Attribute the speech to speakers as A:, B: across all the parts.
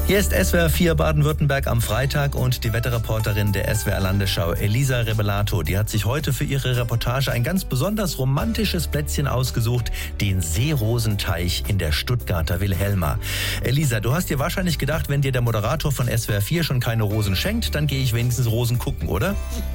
A: Hier ist SWR 4 Baden-Württemberg am Freitag und die Wetterreporterin der SWR Landesschau, Elisa Rebelato, die hat sich heute für ihre Reportage ein ganz besonders romantisches Plätzchen ausgesucht, den Seerosenteich in der Stuttgarter Wilhelma. Elisa, du hast dir wahrscheinlich gedacht, wenn dir der Moderator von SWR 4 schon keine Rosen schenkt, dann gehe ich wenigstens Rosen gucken, oder?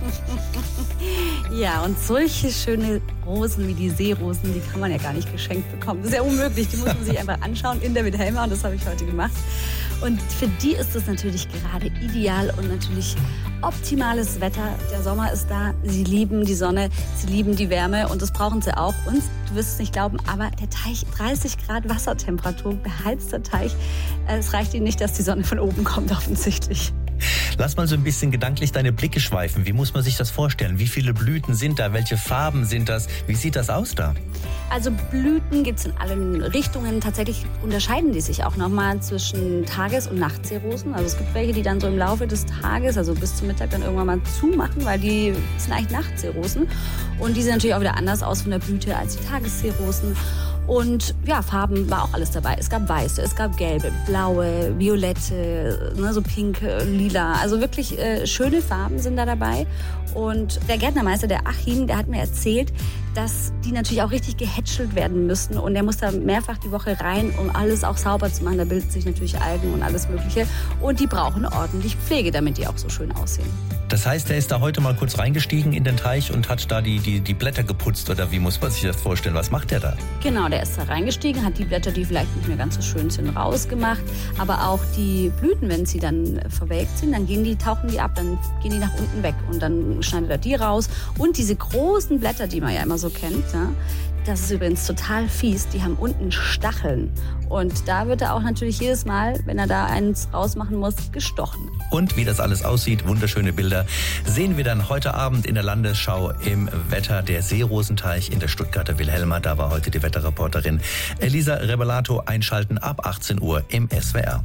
B: Ja, und solche schöne Rosen wie die Seerosen, die kann man ja gar nicht geschenkt bekommen. Das ist ja unmöglich, die muss man sich einfach anschauen in der Wilhelma und das habe ich heute gemacht. Und für die ist es natürlich gerade ideal und natürlich optimales Wetter. Der Sommer ist da, sie lieben die Sonne, sie lieben die Wärme und das brauchen sie auch. Und du wirst es nicht glauben, aber der Teich, 30 Grad Wassertemperatur, beheizter Teich, es reicht ihnen nicht, dass die Sonne von oben kommt offensichtlich.
A: Lass mal so ein bisschen gedanklich deine Blicke schweifen. Wie muss man sich das vorstellen? Wie viele Blüten sind da? Welche Farben sind das? Wie sieht das aus da?
B: Also Blüten gibt es in allen Richtungen. Tatsächlich unterscheiden die sich auch nochmal zwischen Tages- und Nachtseerosen. Also es gibt welche, die dann so im Laufe des Tages, also bis zum Mittag, dann irgendwann mal zumachen, weil die sind eigentlich Nachtseerosen. Und die sehen natürlich auch wieder anders aus von der Blüte als die Tagesseerosen. Und ja, Farben war auch alles dabei. Es gab weiße, es gab gelbe, blaue, violette, ne, so pink, lila. Also wirklich schöne Farben sind da dabei. Und der Gärtnermeister, der Achim, der hat mir erzählt, dass die natürlich auch richtig gehätschelt werden müssen. Und der muss da mehrfach die Woche rein, um alles auch sauber zu machen. Da bilden sich natürlich Algen und alles Mögliche. Und die brauchen ordentlich Pflege, damit die auch so schön aussehen.
A: Das heißt, er ist da heute mal kurz reingestiegen in den Teich und hat da die Blätter geputzt, oder wie muss man sich das vorstellen? Was macht der da?
B: Genau, der ist da reingestiegen, hat die Blätter, die vielleicht nicht mehr ganz so schön sind, rausgemacht. Aber auch die Blüten, wenn sie dann verwelkt sind, dann tauchen die ab, dann gehen die nach unten weg. Und dann schneidet er die raus. Und diese großen Blätter, die man ja immer so kennt, ja, das ist übrigens total fies, die haben unten Stacheln. Und da wird er auch natürlich jedes Mal, wenn er da eins rausmachen muss, gestochen.
A: Und wie das alles aussieht, wunderschöne Bilder, sehen wir dann heute Abend in der Landesschau im Wetter. Der Seerosenteich in der Stuttgarter Wilhelma. Da war heute die Wetterreporterin Elisa Rebelato. Einschalten ab 18 Uhr im SWR.